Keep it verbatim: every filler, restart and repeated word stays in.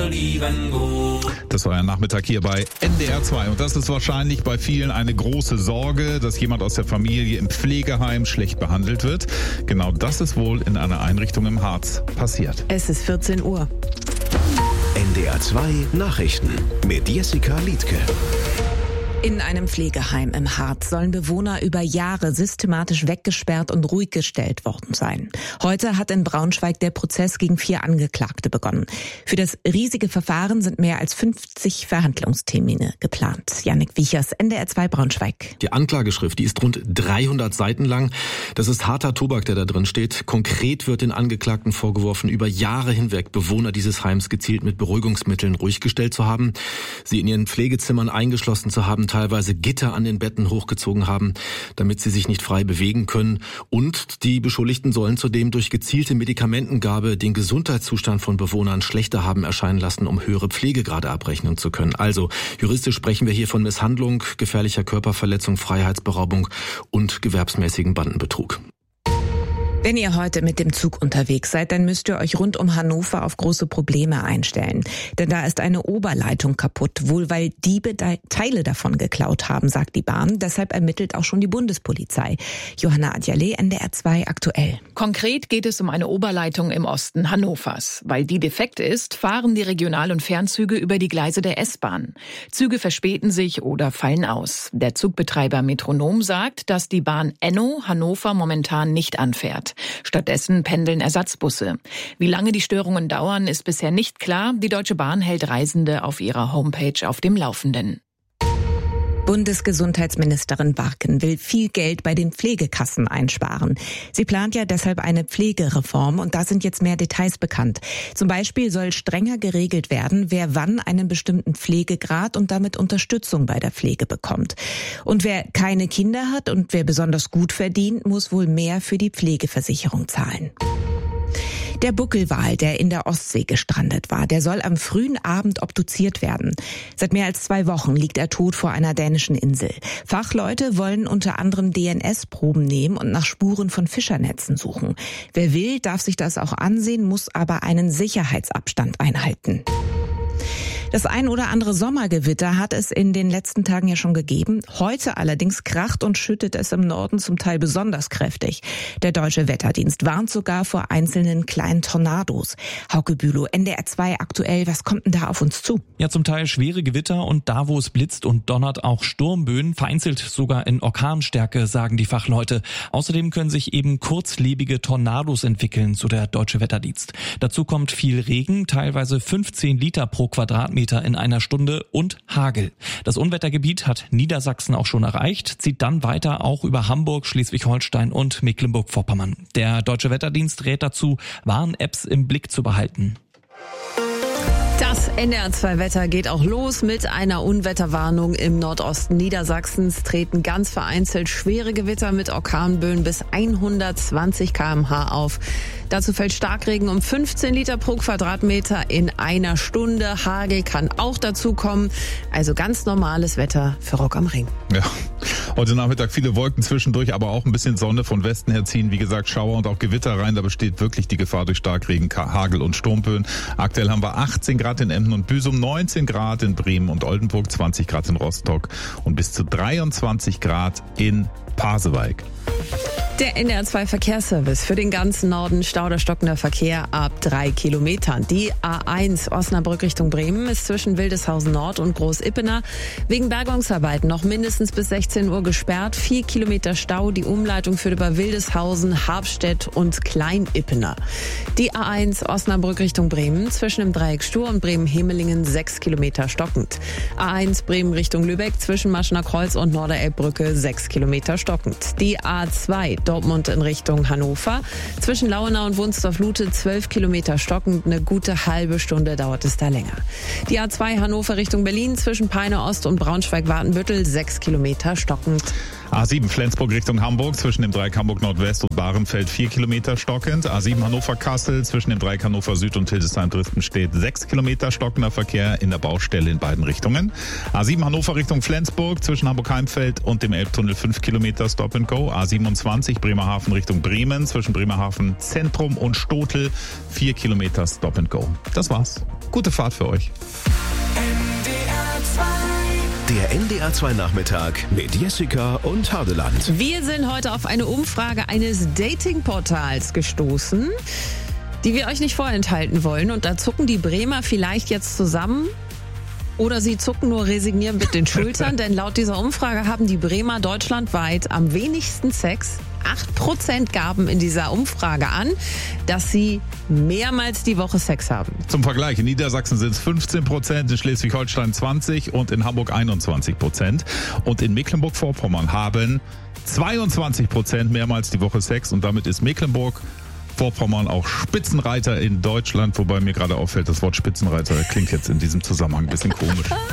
Das war ein Nachmittag hier bei N D R zwei und das ist wahrscheinlich bei vielen eine große Sorge, dass jemand aus der Familie im Pflegeheim schlecht behandelt wird. Genau das ist wohl in einer Einrichtung im Harz passiert. Es ist vierzehn Uhr. N D R zwei Nachrichten mit Jessica Liedtke. In einem Pflegeheim im Harz sollen Bewohner über Jahre systematisch weggesperrt und ruhig gestellt worden sein. Heute hat in Braunschweig der Prozess gegen vier Angeklagte begonnen. Für das riesige Verfahren sind mehr als fünfzig Verhandlungstermine geplant. Jannik Wiechers, N D R zwei Braunschweig. Die Anklageschrift, die ist rund dreihundert Seiten lang. Das ist harter Tobak, der da drin steht. Konkret wird den Angeklagten vorgeworfen, über Jahre hinweg Bewohner dieses Heims gezielt mit Beruhigungsmitteln ruhig gestellt zu haben, sie in ihren Pflegezimmern eingeschlossen zu haben, teilweise Gitter an den Betten hochgezogen haben, damit sie sich nicht frei bewegen können. Und die Beschuldigten sollen zudem durch gezielte Medikamentengabe den Gesundheitszustand von Bewohnern schlechter haben erscheinen lassen, um höhere Pflegegrade abrechnen zu können. Also juristisch sprechen wir hier von Misshandlung, gefährlicher Körperverletzung, Freiheitsberaubung und gewerbsmäßigen Bandenbetrug. Wenn ihr heute mit dem Zug unterwegs seid, dann müsst ihr euch rund um Hannover auf große Probleme einstellen. Denn da ist eine Oberleitung kaputt, wohl weil Diebe Teile davon geklaut haben, sagt die Bahn. Deshalb ermittelt auch schon die Bundespolizei. Johanna Adjale, N D R zwei aktuell. Konkret geht es um eine Oberleitung im Osten Hannovers. Weil die defekt ist, fahren die Regional- und Fernzüge über die Gleise der S-Bahn. Züge verspäten sich oder fallen aus. Der Zugbetreiber Metronom sagt, dass die Bahn Enno Hannover momentan nicht anfährt. Stattdessen pendeln Ersatzbusse. Wie lange die Störungen dauern, ist bisher nicht klar. Die Deutsche Bahn hält Reisende auf ihrer Homepage auf dem Laufenden. Bundesgesundheitsministerin Barken will viel Geld bei den Pflegekassen einsparen. Sie plant ja deshalb eine Pflegereform und da sind jetzt mehr Details bekannt. Zum Beispiel soll strenger geregelt werden, wer wann einen bestimmten Pflegegrad und damit Unterstützung bei der Pflege bekommt. Und wer keine Kinder hat und wer besonders gut verdient, muss wohl mehr für die Pflegeversicherung zahlen. Der Buckelwal, der in der Ostsee gestrandet war, der soll am frühen Abend obduziert werden. Seit mehr als zwei Wochen liegt er tot vor einer dänischen Insel. Fachleute wollen unter anderem D N S-Proben nehmen und nach Spuren von Fischernetzen suchen. Wer will, darf sich das auch ansehen, muss aber einen Sicherheitsabstand einhalten. Das ein oder andere Sommergewitter hat es in den letzten Tagen ja schon gegeben. Heute allerdings kracht und schüttet es im Norden zum Teil besonders kräftig. Der Deutsche Wetterdienst warnt sogar vor einzelnen kleinen Tornados. Hauke Bülow, N D R zwei aktuell, was kommt denn da auf uns zu? Ja, zum Teil schwere Gewitter und da, wo es blitzt und donnert, auch Sturmböen, vereinzelt sogar in Orkanstärke, sagen die Fachleute. Außerdem können sich eben kurzlebige Tornados entwickeln, so der Deutsche Wetterdienst. Dazu kommt viel Regen, teilweise fünfzehn Liter pro Quadratmeter in einer Stunde und Hagel. Das Unwettergebiet hat Niedersachsen auch schon erreicht, zieht dann weiter auch über Hamburg, Schleswig-Holstein und Mecklenburg-Vorpommern. Der Deutsche Wetterdienst rät dazu, Warn-Apps im Blick zu behalten. Das N D R zwei Wetter geht auch los mit einer Unwetterwarnung im Nordosten Niedersachsens. Treten ganz vereinzelt schwere Gewitter mit Orkanböen bis hundertzwanzig Kilometer pro Stunde auf. Dazu fällt Starkregen um fünfzehn Liter pro Quadratmeter in einer Stunde. Hagel kann auch dazu kommen. Also ganz normales Wetter für Rock am Ring. Ja, heute Nachmittag viele Wolken zwischendurch, aber auch ein bisschen Sonne von Westen her ziehen. Wie gesagt, Schauer und auch Gewitter rein. Da besteht wirklich die Gefahr durch Starkregen, Hagel und Sturmböen. Aktuell haben wir achtzehn Grad in Emden und Büsum, neunzehn Grad in Bremen und Oldenburg, zwanzig Grad in Rostock und bis zu dreiundzwanzig Grad in Pasewalk. Der N D R zwei Verkehrsservice für den ganzen Norden, Stau oder stockender Verkehr ab drei Kilometern. Die A eins Osnabrück Richtung Bremen ist zwischen Wildeshausen Nord und Groß-Ippener wegen Bergungsarbeiten noch mindestens bis sechzehn Uhr gesperrt. Vier Kilometer Stau, die Umleitung führt über Wildeshausen, Harpstedt und Klein-Ippener. Die A eins Osnabrück Richtung Bremen zwischen dem Dreieck Stur und Bremen-Hemelingen sechs Kilometer stockend. A eins Bremen Richtung Lübeck zwischen Maschener Kreuz und Norderelbbrücke sechs Kilometer stockend. Die A zwei Dortmund in Richtung Hannover. Zwischen Lauenau und Wunsdorf-Lute zwölf Kilometer stockend. Eine gute halbe Stunde dauert es da länger. Die A zwei Hannover Richtung Berlin zwischen Peine Ost und Braunschweig-Watenbüttel sechs Kilometer stockend. A sieben Flensburg Richtung Hamburg zwischen dem Dreieck Hamburg Nordwest und Bahrenfeld vier Kilometer stockend. A sieben Hannover-Kassel zwischen dem Dreieck Hannover Süd und Hildesheim-Dresden steht sechs Kilometer stockender Verkehr in der Baustelle in beiden Richtungen. A sieben Hannover Richtung Flensburg zwischen Hamburg-Heimfeld und dem Elbtunnel fünf Kilometer Stop and Go. A siebenundzwanzig Bremerhaven Richtung Bremen zwischen Bremerhaven Zentrum und Stotel vier Kilometer Stop and Go. Das war's. Gute Fahrt für euch. Der N D R zwei Nachmittag mit Jessica und Hardeland. Wir sind heute auf eine Umfrage eines Datingportals gestoßen, die wir euch nicht vorenthalten wollen. Und da zucken die Bremer vielleicht jetzt zusammen oder sie zucken nur resigniert mit den Schultern. Denn laut dieser Umfrage haben die Bremer deutschlandweit am wenigsten Sex. acht Prozent gaben in dieser Umfrage an, dass sie mehrmals die Woche Sex haben. Zum Vergleich, in Niedersachsen sind es fünfzehn Prozent, in Schleswig-Holstein zwanzig und in Hamburg einundzwanzig Prozent. Und in Mecklenburg-Vorpommern haben zweiundzwanzig Prozent mehrmals die Woche Sex und damit ist Mecklenburg-Vorpommern auch Spitzenreiter in Deutschland, wobei mir gerade auffällt, das Wort Spitzenreiter klingt jetzt in diesem Zusammenhang ein bisschen komisch.